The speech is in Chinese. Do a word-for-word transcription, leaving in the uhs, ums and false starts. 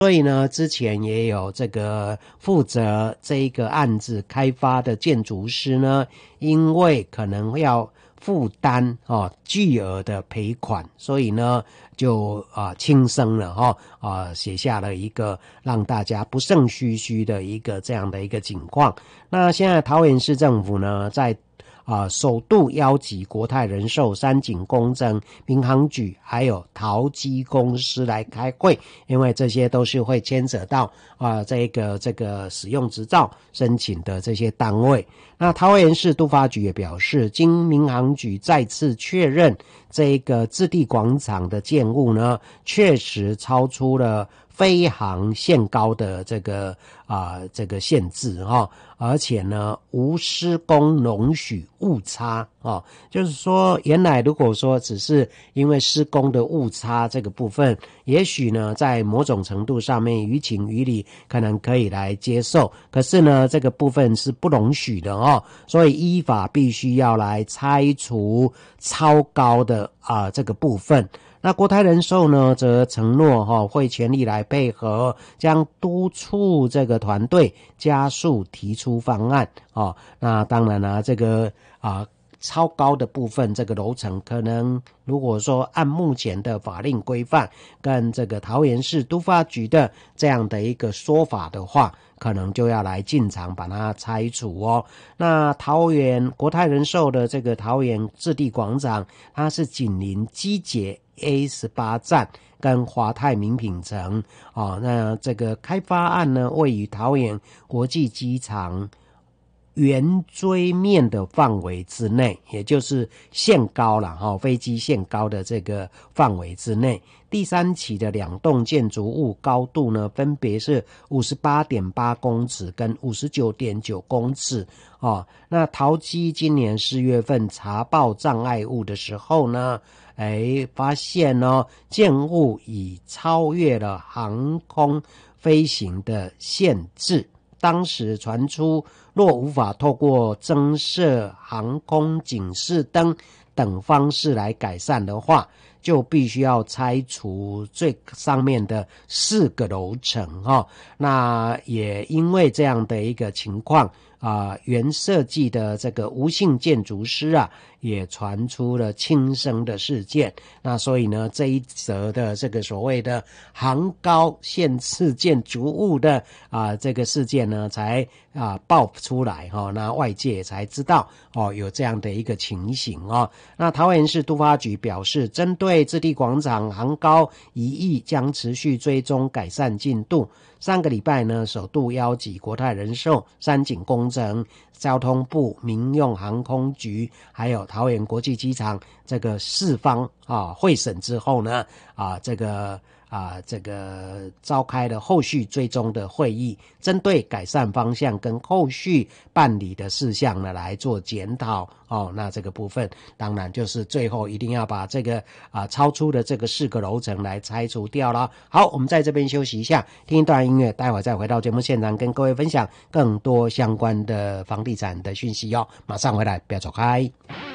所以呢，之前也有这个负责这一个案子开发的建筑师呢，因为可能要负担哦巨额的赔款，所以呢就啊轻生了哈啊写下了一个让大家不胜唏嘘的一个这样的一个情况。那现在桃园市政府呢，在啊，首度邀集国泰人寿、三井公证、民航局还有陶机公司来开会，因为这些都是会牵扯到啊这个这个使用执照申请的这些单位。那桃园市都发局也表示，经民航局再次确认，这个置地广场的建物呢，确实超出了飞航限高的这个啊、呃、这个限制哈、哦，而且呢无施工容许误差哦，就是说原来如果说只是因为施工的误差这个部分，也许呢在某种程度上面于情于理可能可以来接受，可是呢这个部分是不容许的哦，所以依法必须要来拆除超高的啊、呃、这个部分。那国泰人寿呢，则承诺哈、哦、会全力来配合，将督促这个团队加速提出方案哦。那当然啦、啊，这个啊超高的部分，这个楼层可能如果说按目前的法令规范跟这个桃园市都发局的这样的一个说法的话，可能就要来进场把它拆除哦。那桃园国泰人寿的这个桃园置地广场，它是紧邻机捷 A 十八 站跟华泰名品城哦。那这个开发案呢，位于桃园国际机场圆锥面的范围之内，也就是限高了哈、哦，飞机限高的这个范围之内。第三期的两栋建筑物高度呢，分别是 五十八点八公尺跟 五十九点九公尺哦。那桃机今年四月份查报障碍物的时候呢，哎，发现呢建物已超越了航空飞行的限制。当时传出，若无法透过增设航空警示灯等方式来改善的话，就必须要拆除最上面的四个楼层哈。那也因为这样的一个情况啊、呃，原设计的这个吴姓建筑师啊，也传出了轻生的事件。那所以呢，这一则的这个所谓的航高限制建筑物的啊、呃、这个事件呢，才啊、呃、爆出来哈、哦，那外界才知道哦有这样的一个情形哦。那桃园市都发局表示，针对置地广场航高疑义，将持续追踪改善进度。上个礼拜呢，首度邀集国泰人寿、三井工程、交通部、民用航空局，还有桃园国际机场这个四方啊会审之后呢，啊这个啊这个召开了后续追踪的会议，针对改善方向跟后续办理的事项呢来做检讨哦。那这个部分当然就是最后一定要把这个啊超出的这个四个楼层来拆除掉了。好，我们在这边休息一下，听一段音乐，待会儿再回到节目现场，跟各位分享更多相关的房地产的讯息哦。马上回来，不要走开。